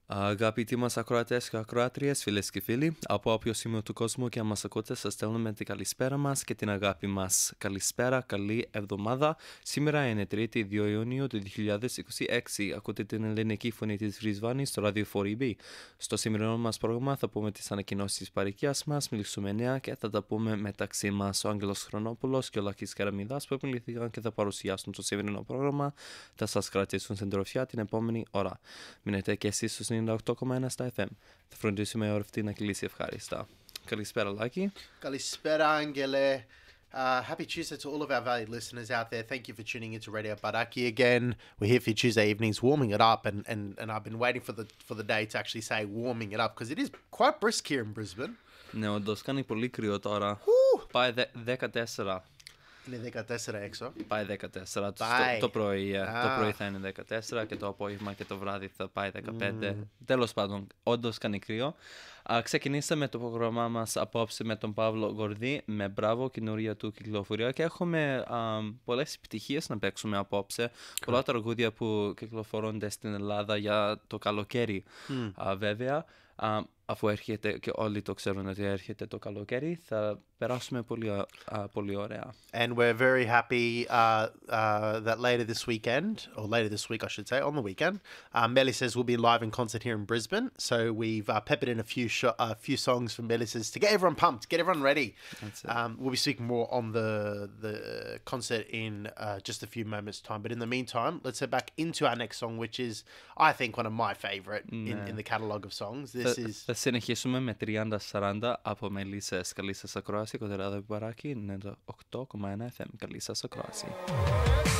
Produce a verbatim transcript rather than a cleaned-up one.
Αγαπητοί μας ακροατές και ακροάτριες, φίλες και φίλοι, από όποιο σημείο του κόσμου και αν μας ακούτε, σας στέλνουμε την καλησπέρα μας και την αγάπη μας. Καλησπέρα, καλή εβδομάδα. Σήμερα είναι Τρίτη, δύο Ιουνίου του δύο χιλιάδες είκοσι έξι. Ακούτε την ελληνική φωνή της Βρισβάνης στο ράδιο φορ ι μπι. Στο σημερινό μας πρόγραμμα θα πούμε τις ανακοινώσεις της παροικίας μας, μιλήσουμε νέα και θα τα πούμε μεταξύ μας. Ο Άγγελος Χρονόπουλος και ο Λάκης Καραμιδάς που επιλήθηκαν και θα παρουσιάσουν το σημερινό πρόγραμμα, θα σας κρατήσουν στην τροφιά την επόμενη ώρα. Μείνετε και εσείς στο ενενήντα οκτώ κόμμα ένα στα εφ εμ. Θα φροντίσουμε η ώρα αυτή να κλείσει ευχάριστα. Καλησπέρα, Λάκη. Καλησπέρα, Angele. Uh, happy Tuesday to all of our valued listeners out there. Thank you for tuning into Radio Baraki again. We're here for your Tuesday evenings, warming it up, and, and, and I've been waiting for the for the day to actually say warming it up because it is quite brisk here in Brisbane. Ναι, όντως κάνει πολύ κρύο τώρα. Πάει δε, δεκατέσσερα. Είναι δεκατέσσερα έξω. Πάει δεκατέσσερα. Το, Πάει. το, πρωί, Ah. το πρωί θα είναι δεκατέσσερα και το απόγευμα και το βράδυ θα πάει δεκαπέντε. Mm. Τέλος πάντων, όντως κάνει κρύο. Α, ξεκινήσαμε το πρόγραμμά μας απόψε με τον Παύλο Γορδί, με Μπράβο, καινούρια του κυκλοφορία και έχουμε α, πολλές επιτυχίες να παίξουμε απόψε. Cool. Πολλά τραγούδια που κυκλοφορούνται στην Ελλάδα για το καλοκαίρι, mm. α, βέβαια. Α, αφού έρχεται και όλοι το ξέρουν ότι έρχεται το καλοκαίρι, θα περάσουμε πολύ, uh, πολύ ωραία. And we're very happy uh, uh, that later this weekend, or later this week I should say, on the weekend, uh, Melissa's will be live in concert here in Brisbane. So we've uh, peppered in a few sh- a few songs from Melissa's to get everyone pumped, get everyone ready. That's it. Um, we'll be speaking more on the the concert in uh, just a few moments' time. But in the meantime, let's head back into our next song, which is, I think, one of my favourite in, in the catalogue of songs. This θα, is... θα συνεχίσουμε με τριάντα σαράντα από Μελισσές. Καλή σας ακρόαση, κοντά ράδιο Μπαράκι, ενενήντα οκτώ κόμμα ένα εφ εμ. Καλή σας ακρόαση.